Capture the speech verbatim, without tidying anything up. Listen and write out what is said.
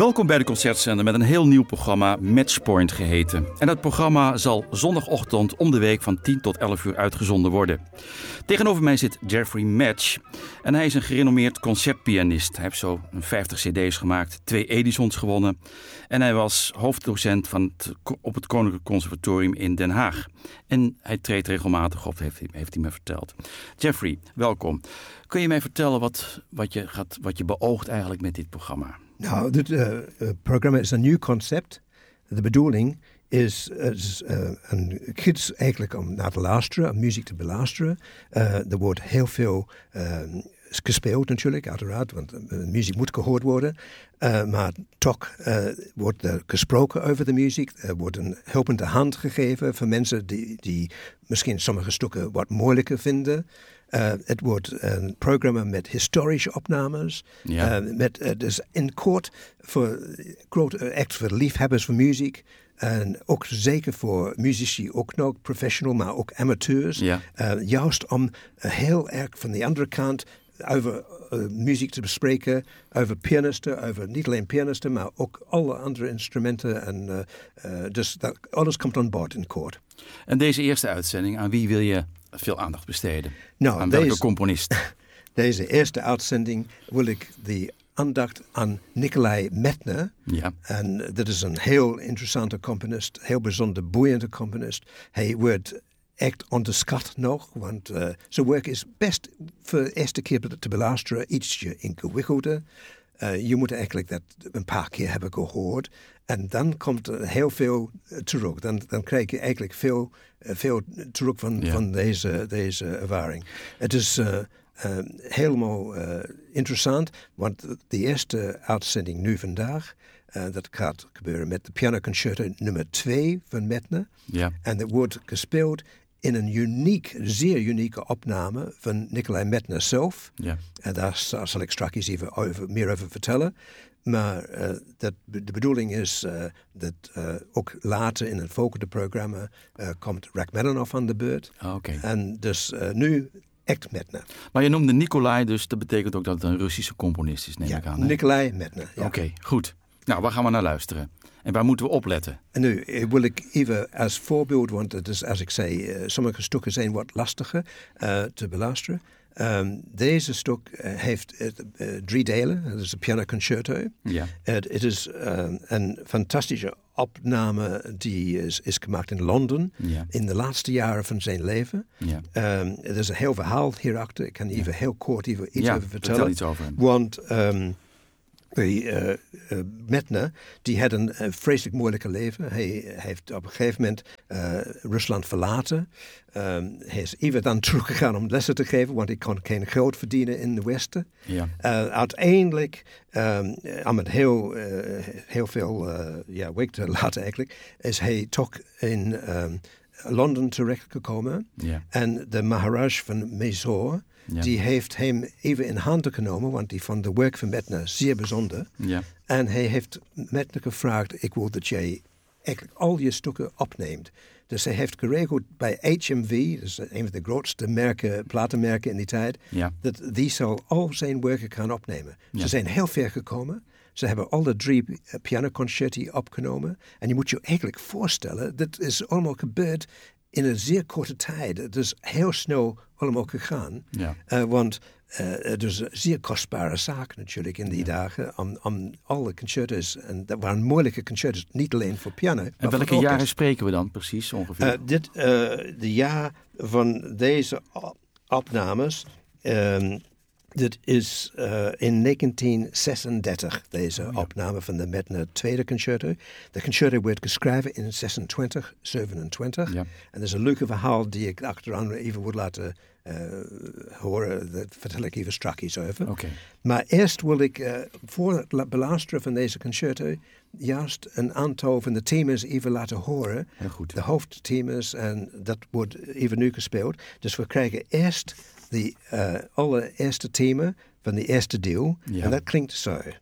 Welkom bij de Concertzender met een heel nieuw programma, Matchpoint geheten. En dat programma zal zondagochtend om de week van tien tot elf uur uitgezonden worden. Tegenover mij zit Jeffrey Match en hij is een gerenommeerd concertpianist. Hij heeft zo vijftig cd's gemaakt, twee Edisons gewonnen en hij was hoofddocent van het, op het Koninklijk Conservatorium in Den Haag. En hij treedt regelmatig op, heeft hij, heeft hij me verteld. Jeffrey, welkom. Kun je mij vertellen wat, wat, je, gaat, wat je beoogt eigenlijk met dit programma? Nou, dit uh, programma is een nieuw concept. De bedoeling is, is uh, een gids eigenlijk om naar te luisteren, om muziek te beluisteren. Uh, er wordt heel veel uh, gespeeld natuurlijk, uiteraard, want uh, muziek moet gehoord worden. Uh, maar toch uh, wordt er gesproken over de muziek. Er wordt een helpende hand gegeven voor mensen die, die misschien sommige stukken wat moeilijker vinden. Uh, het wordt een programma met historische opnames. Ja. Uh, met, uh, dus in kort, voor, groot, uh, echt voor liefhebbers van muziek. En ook zeker voor muzici, ook nog professional, maar ook amateurs. Ja. Uh, juist om uh, heel erg van de andere kant over uh, muziek te bespreken, over pianisten, over niet alleen pianisten, maar ook alle andere instrumenten. En, uh, uh, dus dat, alles komt aan boord in kort. En deze eerste uitzending, aan wie wil je veel aandacht besteden? Nou, aan welke deze, componist? Deze eerste uitzending wil ik de aandacht aan Nikolai Medtner. Ja. En dat is een heel interessante componist, heel bijzonder boeiende componist. Hij wordt echt onderschat nog, want uh, zijn werk is best voor de eerste keer te beluisteren ietsje ingewikkelder. Uh, je moet eigenlijk dat een paar keer hebben gehoord. En dan komt er heel veel terug. Dan, dan krijg je eigenlijk veel, veel terug van, ja. van deze, deze ervaring. Het is uh, uh, helemaal uh, interessant, want de eerste uitzending nu vandaag, uh, dat gaat gebeuren met de pianoconcerto nummer twee van Medtner. Ja. En dat wordt gespeeld in een uniek, zeer unieke opname van Nikolai Medtner zelf. Ja. En daar zal ik straks even over, meer over vertellen. Maar uh, dat, de bedoeling is uh, dat uh, ook later in het volgende programma uh, komt Rachmaninoff aan de beurt. Oh, okay. En dus uh, nu echt Medtner. Maar je noemde Nikolai, dus dat betekent ook dat het een Russische componist is, neem ja, ik aan. Hè? Nikolai Medtner. Ja. Oké, okay, goed. Nou, waar gaan we naar luisteren? En waar moeten we opletten? En nu wil ik even als voorbeeld, want het is, als ik zei, uh, sommige stukken zijn wat lastiger uh, te beluisteren. Um, deze stuk uh, heeft uh, uh, drie delen. Het is een pianoconcerto. Ja. Het uh, is uh, een fantastische opname die is, is gemaakt in Londen Ja. in de laatste jaren van zijn leven. Ja. Um, er is een heel verhaal hierachter. Ik kan even ja. heel kort even iets ja, over vertellen. Vertel iets over hem. Want um, Uh, uh, Medtner, die had een uh, vreselijk moeilijke leven. Hij, hij heeft op een gegeven moment uh, Rusland verlaten. Um, hij is even dan teruggegaan om lessen te geven, want hij kon geen geld verdienen in de Westen. Ja. Uh, uiteindelijk, um, om het heel, uh, heel veel uh, ja, week te laten eigenlijk, is hij toch in um, Londen terechtgekomen. Ja. En de Maharaj van Mysore, ja. die heeft hem even in handen genomen, want die vond de werk van Medtner zeer bijzonder. Ja. En hij heeft Medtner gevraagd, ik wil dat jij eigenlijk al je stukken opneemt. Dus hij heeft geregeld bij H M V, dus een van de grootste merken, platenmerken in die tijd, ja. dat die zal al zijn werken gaan opnemen. Ja. Ze zijn heel ver gekomen. Ze hebben alle drie pianoconcerti opgenomen. En je moet je eigenlijk voorstellen, dat is allemaal gebeurd in een zeer korte tijd. Het is heel snel allemaal gegaan. Ja. Uh, want uh, het is een zeer kostbare zaak natuurlijk in die ja. dagen. Om, om alle concertos, en dat waren moeilijke concertos, niet alleen voor piano. En welke jaren spreken we dan precies ongeveer? Uh, dit, uh, de jaar van deze op- opnames, um, dit is uh, in negentien zesendertig, deze oh, ja. opname van de Medtner tweede concerto. De concerto werd geschreven in zesentwintig zevenentwintig. Ja. En dat is een leuke verhaal die ik achteraan even wil laten uh, horen. Dat vertel ik even straks iets over. Okay. Maar eerst wil ik, uh, voor het beluisteren van deze concerto, juist een aantal van de thema's even laten horen. Heel goed. De hoofdthema's, en dat wordt even nu gespeeld. Dus we krijgen eerst de uh, allereerste thema van de eerste deel. Ja. En dat klinkt zo.